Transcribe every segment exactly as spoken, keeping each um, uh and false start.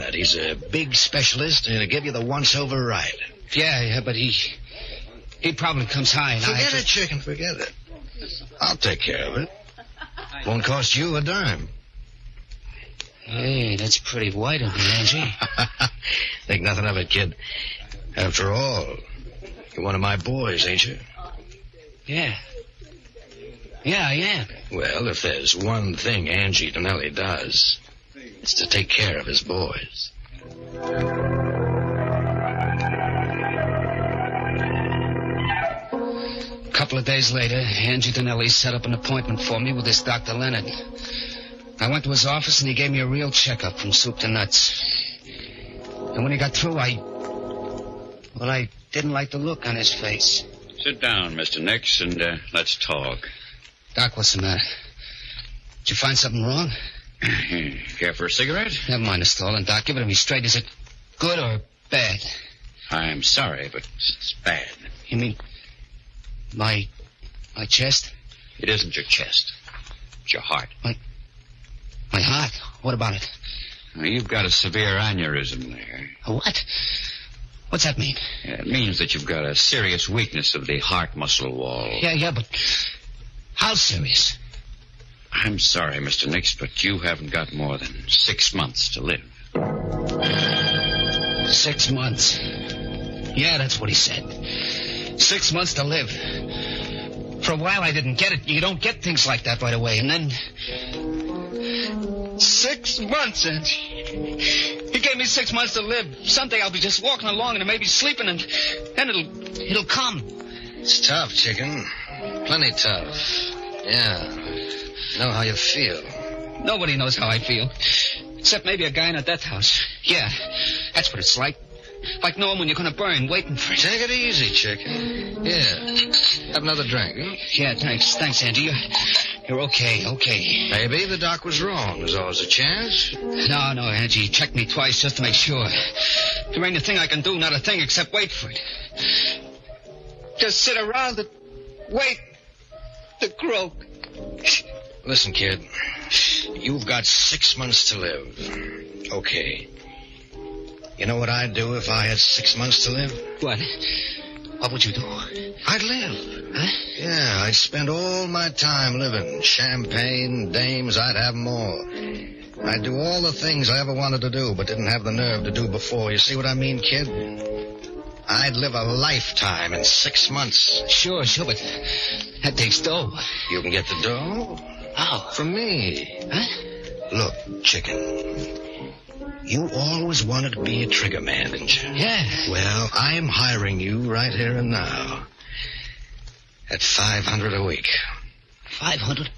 that. He's a big specialist, and he'll give you the once-over ride. Yeah, yeah, but he... He probably comes high, and Forget I... it, chicken, forget it. I'll take care of it. Won't cost you a dime. Hey, that's pretty white of you, Angie. Think nothing of it, kid. After all, you're one of my boys, ain't you? Yeah. Yeah, I am. Well, if there's one thing Angie Donnelly does, it's to take care of his boys. A couple of days later, Angie Donnelly set up an appointment for me with this Doctor Leonard. I went to his office, and he gave me a real checkup from soup to nuts. And when he got through, I... Well, I didn't like the look on his face. Sit down, Mister Nix, and uh, let's talk. Doc, what's the matter? Did you find something wrong? Care for a cigarette? Never mind the stolen, Doc. Give it to me straight. Is it good or bad? I'm sorry, but it's bad. You mean my my chest? It isn't your chest. It's your heart. My, my heart? What about it? Now, you've got a severe aneurysm there. A what? What's that mean? Yeah, it means that you've got a serious weakness of the heart muscle wall. Yeah, yeah, but how serious? I'm sorry, Mister Nix, but you haven't got more than six months to live. Six months. Yeah, that's what he said. Six months to live. For a while I didn't get it. You don't get things like that right away. And then... Six months, and... He gave me six months to live. Someday I'll be just walking along and maybe sleeping, and then it'll... It'll come. It's tough, chicken. Plenty tough. Yeah. Know how you feel. Nobody knows how I feel. Except maybe a guy in a death house. Yeah, that's what it's like. Like knowing when you're going to burn, waiting for it. Take it easy, chicken. Yeah. Have another drink, huh? Yeah, thanks. Thanks, Andy. You're, you're okay, okay. Maybe the doc was wrong. There's always a chance. No, no, Angie. He checked me twice just to make sure. There ain't a thing I can do, not a thing, except wait for it. Just sit around and wait to croak. Listen, kid. You've got six months to live. Okay. You know what I'd do if I had six months to live? What? What would you do? I'd live. Huh? Yeah, I'd spend all my time living. Champagne, dames, I'd have them all. I'd do all the things I ever wanted to do, but didn't have the nerve to do before. You see what I mean, kid? I'd live a lifetime in six months. Sure, sure, but that takes dough. You can get the dough? How? From me. Huh? Look, chicken. You always wanted to be a trigger man, didn't you? Yeah. Well, I'm hiring you right here and now. At five hundred a week. Five hundred?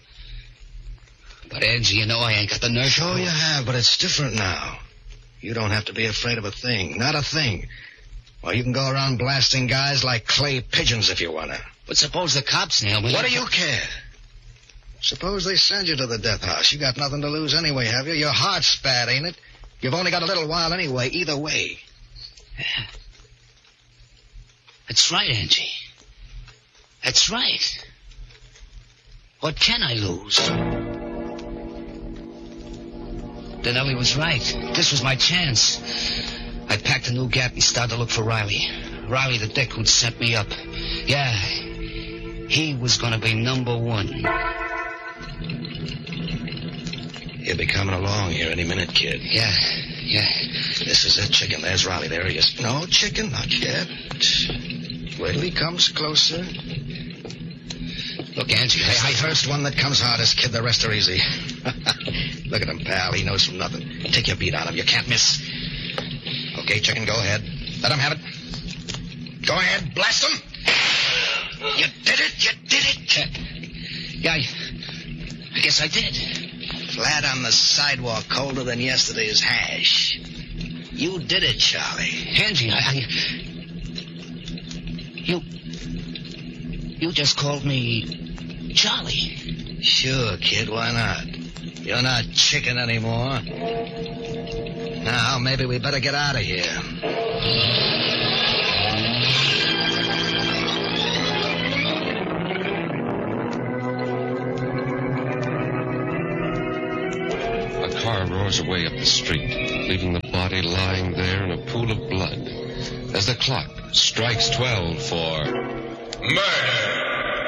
But, Angie, you know I ain't got the nerve. Sure you have, but it's different now. You don't have to be afraid of a thing. Not a thing. Well, you can go around blasting guys like clay pigeons if you want to. But suppose the cops nail me. What do you care? Suppose they send you to the death house. You got nothing to lose anyway, have you? Your heart's bad, ain't it? You've only got a little while anyway, either way. Yeah. That's right, Angie. That's right. What can I lose? Donnelly was right. This was my chance. I packed a new gap and started to look for Riley. Riley, the dick who'd sent me up. Yeah, he was going to be number one. He'll be coming along here any minute, kid. Yeah, yeah. This is it, chicken. There's Riley. There he is. No, chicken, not yet. Wait till he comes closer. Look, Angie, Hey, I, I first one that comes hardest, kid. The rest are easy. Look at him, pal. He knows from nothing. Take your beat on him. You can't miss. Okay, chicken, go ahead. Let him have it. Go ahead. Blast him. You did it. You did it. Uh, yeah, I, I guess I did. Flat on the sidewalk, colder than yesterday's hash. You did it, Charlie. Angie, I... I you... You just called me Charlie. Sure, kid, why not? You're not chicken anymore. Now, maybe we better get out of here. A car roars away up the street. leaving the body lying there in a pool of blood. As the clock strikes twelve for murder.